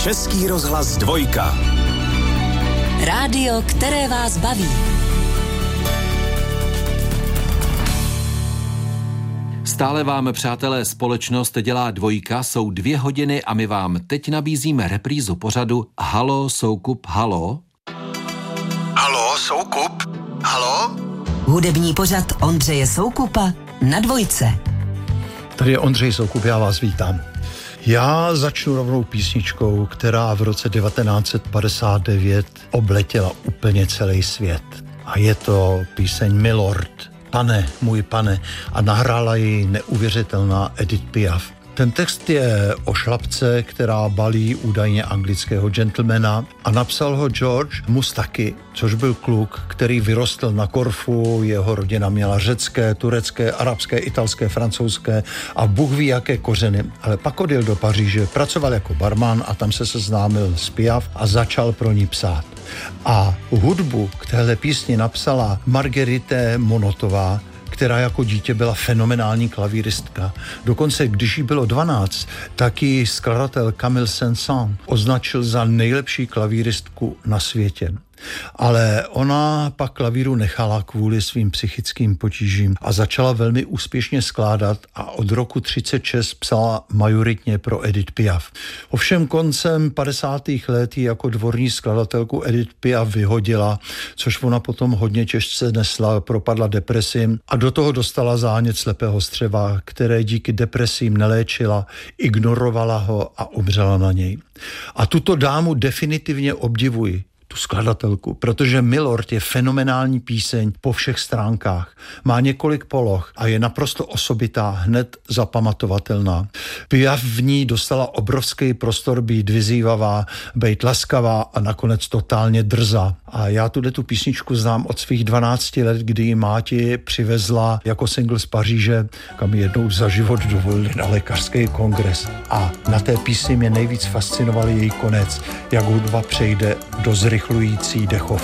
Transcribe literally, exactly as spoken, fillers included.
Český rozhlas dvojka. Rádio, které vás baví. Stále vám, přátelé, společnost dělá dvojka, jsou dvě hodiny a my vám teď nabízíme reprízu pořadu Halo, Soukup, halo. Halo, Soukup, halo? Hudební pořad Ondřeje Soukupa na dvojce. Tady je Ondřej Soukup, já vás vítám. Já začnu rovnou písničkou, která v roce devatenáct set padesát devět obletěla úplně celý svět. A je to píseň Milord, Pane, můj pane, a nahrála ji neuvěřitelná Edith Piaf. Ten text je o šlapce, která balí údajně anglického gentlemana, a napsal ho George Mustaki, což byl kluk, který vyrostl na Korfu. Jeho rodina měla řecké, turecké, arabské, italské, francouzské a Bůh ví jaké kořeny. Ale pak odjel do Paříže, pracoval jako barman a tam se seznámil s Piaf a začal pro ní psát. A hudbu k téhle písni napsala Marguerite Monotová, která jako dítě byla fenomenální klavíristka. Dokonce, když jí bylo dvanáct, tak ji skladatel Camille Saint-Saëns označil za nejlepší klavíristku na světě. Ale ona pak klavíru nechala kvůli svým psychickým potížím a začala velmi úspěšně skládat a od roku třicet šest psala majoritně pro Edith Piaf. Ovšem koncem padesátých let jako dvorní skladatelku Edith Piaf vyhodila, což ona potom hodně těžce nesla, propadla depresím a do toho dostala zánět slepého střeva, které díky depresím neléčila, ignorovala ho a umřela na něj. A tuto dámu definitivně obdivuji, tu skladatelku, protože Milord je fenomenální píseň po všech stránkách. Má několik poloh a je naprosto osobitá, hned zapamatovatelná. Piaf v ní dostala obrovský prostor být vyzývavá, být laskavá a nakonec totálně drzá. A já tuhle tu písničku znám od svých dvanácti let, kdy ji máti přivezla jako single z Paříže, kam jednou za život dovolili na lékařský kongres. A na té písni mě nejvíc fascinoval její konec, jak hudba přejde do zrychlující dechovky.